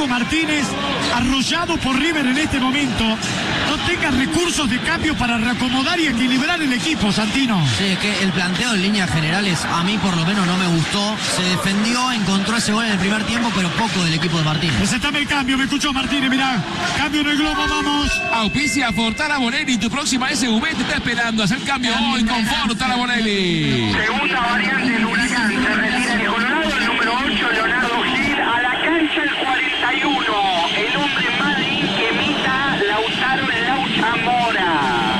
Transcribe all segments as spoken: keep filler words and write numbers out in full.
Diego Martínez, arrollado por River en este momento, no tenga recursos de cambio para reacomodar y equilibrar el equipo, Santino. Sí, es que el planteo en líneas generales a mí por lo menos no me gustó. Se defendió, encontró ese gol en el primer tiempo, pero poco del equipo de Martínez. Presentame el cambio, me escuchó Martínez, mirá. Cambio en el globo, vamos. Auspicia Fortara Bonelli, tu próxima S U V te está esperando. Haz el cambio hoy con Fortara Bonelli. Segunda variante del Huracán, se retira el Colorado, el número ocho, Leonardo Gil, a la cancha el cuarenta y uno. El hombre Madrid que imita Lautaro Laucha Mora.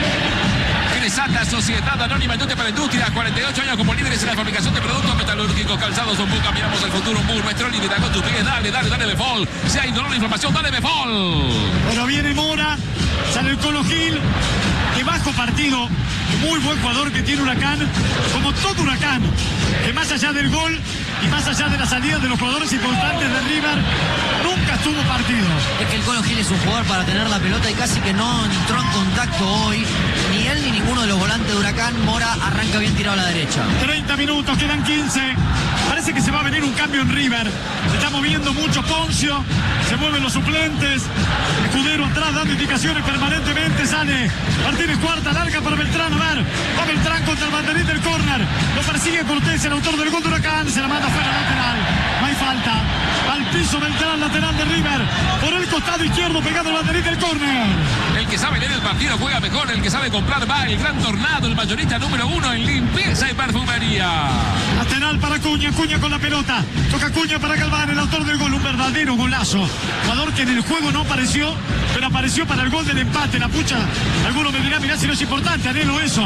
Santa Sociedad Anónima Industria para la Industria, cuarenta y ocho años como líderes en la fabricación de productos metalúrgicos, calzados, un buca, miramos el futuro, un bus, nuestro líder, con tus pies, dale, dale, dale, Befol. Si hay dolor de inflamación, dale, Befol. Pero viene Mora, sale el Colo Gil, que bajo partido, muy buen jugador que tiene Huracán, como todo Huracán, que más allá del gol y más allá de la salida de los jugadores importantes de River, nunca estuvo partido. Es que el Colo Gil es un jugador para tener la pelota y casi que no entró en contacto hoy, ni él ni ninguno de los volantes de Huracán. Mora arranca bien tirado a la derecha. treinta minutos, quedan quince. Parece que se va a venir un cambio en River. Se está moviendo mucho Poncio, se mueven los suplentes. Escudero atrás dando indicaciones permanentemente. Sale Martínez, cuarta, larga para Beltrán. A ver, va Beltrán contra el banderín del córner. Lo persigue Cortés, el autor del gol de Huracán. Se la manda fuera lateral. No hay falta. Al piso Beltrán, lateral de River. Por el costado izquierdo, pegado al banderín del córner. El que sabe leer el partido juega mejor. El que sabe comprar va. El Gran Tornado, el mayorista número uno en limpieza y perfumería. Lateral para Cuña, Cuña con la pelota. Toca Cuña para Galván, el autor del gol. Un verdadero golazo. Jugador que en el juego no apareció, pero apareció para el gol del empate. La pucha, alguno me dirá, mirá si no es importante, anhelo eso.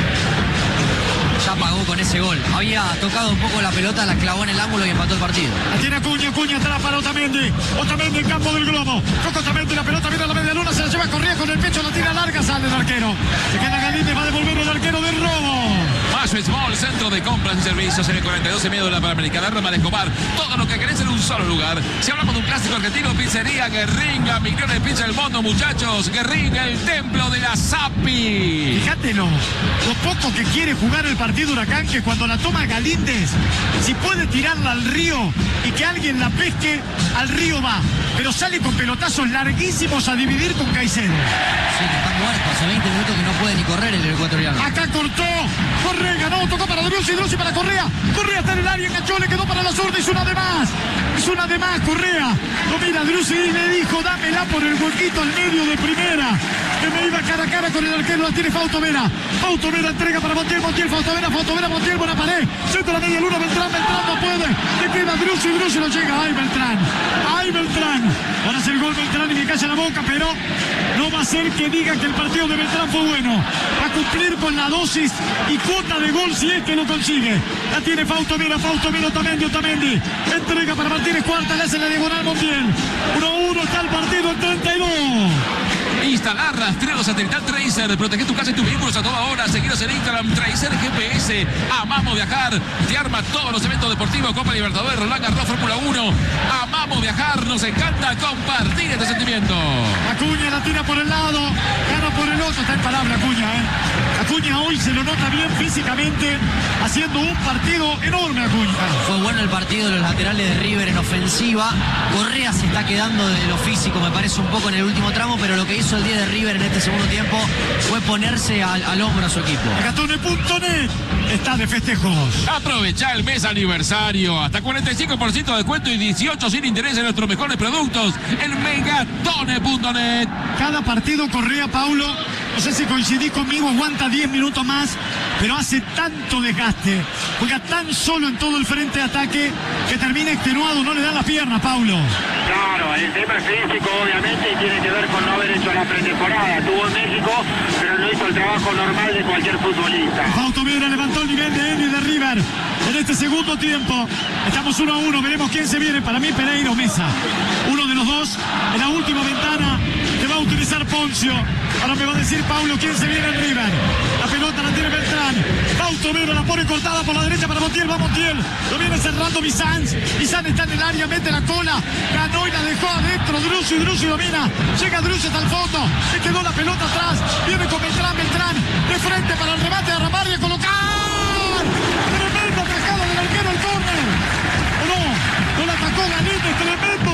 Ya pagó con ese gol. Había tocado un poco la pelota, la clavó en el ángulo y empató el partido. La tiene Cuña, Cuña atrás para Otamendi. Otamendi en campo del globo. Toca Otamendi, la pelota viene a la media luna, se la lleva Correa con el pecho, la tira larga, sale el arquero. Se queda Galíndez, va a devolver el arquero del robo. Mayo Small, centro de compras y servicios en el cuarenta y dos y medio de la Panamericana, Roma de Escobar. Todo lo que querés en un solo lugar. Si hablamos de un clásico argentino, pizzería Guerringa, millones de pizza del mundo, muchachos. Guerringa, el templo de la Sapi. Fíjatelo, lo poco que quiere jugar el partido Huracán, que cuando la toma Galíndez, si puede tirarla al río y que alguien la pesque, al río va. Pero sale con pelotazos larguísimos a dividir con Caicedo. Sí, que está muerto. Hace veinte minutos que no puede ni correr el ecuatoriano. Acá cortó. Correa ganó, tocó para Drussi, Drussi para Correa. Correa está en el área, enganchó, le quedó para la zurda, hizo una de más. Hizo una de más, Correa. Lo mira Drussi y le dijo, dámela por el huequito al medio de primera. Que me iba cara a cara con el arquero, la tiene Fausto Vera. Fausto Vera entrega para Montiel, Montiel, Fausto Vera, Fausto Vera, Montiel, buena pared. Centro la media luna, Beltrán, Beltrán no puede. Le queda Drussi, Drussi no llega. Ay, Beltrán. Ay, Beltrán. Ahora hace el gol Beltrán y me calla la boca, pero no va a ser que diga que el partido de Beltrán fue bueno. Va a cumplir con la dosis y cuota de gol si es que lo consigue. La tiene Fausto Vera, Fausto Vera, Otamendi, Otamendi. Entrega para Martínez, cuarta, le hace la diagonal Montiel. uno a uno está el partido en treinta y dos. Instalar rastreo satelital Tracer. Protege tu casa y tus vehículos a toda hora. Seguiros en Instagram, Tracer G P S. Amamos viajar. Te arma todos los eventos deportivos. Copa Libertadores, Roland Garros, Fórmula uno. Amamos viajar. Nos encanta compartir este sentimiento. Acuña la tira por el lado. Gana por el otro. Está en palabra Acuña, ¿eh? Acuña hoy se lo nota bien físicamente. Haciendo un partido enorme, Acuña. Fue bueno el partido de los laterales de River en ofensiva. Correa se está quedando de lo físico, me parece un poco en el último tramo, pero lo que hizo el día de River en este segundo tiempo fue ponerse al, al hombro a su equipo. Megatone punto net está de festejos. Aprovecha el mes aniversario. Hasta cuarenta y cinco por ciento de descuento y dieciocho sin interés en nuestros mejores productos en megatone punto net. Cada partido Correa, Paulo, no sé si coincidís conmigo, aguanta diez minutos más, pero hace tanto desgaste. Juega tan solo en todo el frente de ataque que termina extenuado, no le dan las piernas, Paulo. Claro, el tema es físico, obviamente, y tiene que ver con no haber hecho la pretemporada. Estuvo en México, pero no hizo el trabajo normal de cualquier futbolista. Fausto Vera levantó el nivel de él y de River en este segundo tiempo. Estamos uno a uno, veremos quién se viene. Para mí, Pereira o Mesa. Uno de los dos en la última ventana que va a utilizar Poncio. Ahora me va a decir Paulo quién se viene en River. La pelota la tiene Beltrán. Fausto Vera la pone cortada por la derecha para Montiel. Va Montiel. Lo viene cerrando Bizanz. Bizanz está en el área, mete la cola. Ganó y la dejó adentro. Drussi, Drussi domina. Llega Drussi hasta el fondo. Se quedó la pelota atrás. Viene con Beltrán, Beltrán. De frente para el remate de Ramaria con